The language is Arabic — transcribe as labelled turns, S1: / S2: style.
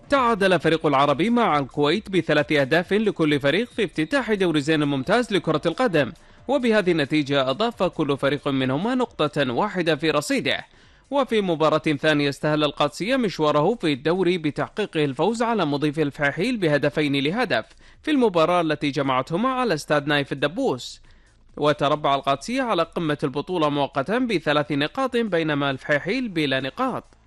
S1: تعادل فريق العربي مع الكويت ب3 أهداف لكل فريق في افتتاح دوري زين الممتاز لكرة القدم، وبهذه النتيجة أضاف كل فريق منهما نقطة واحدة في رصيده. وفي مباراة ثانية استهل القادسية مشواره في الدوري بتحقيقه الفوز على مضيف الفحيل ب2-1 في المباراة التي جمعتهما على استاد نايف الدبوس. وتربع القادسية على قمة البطولة مؤقتا ب3 نقاط، بينما الفحيل بلا نقاط.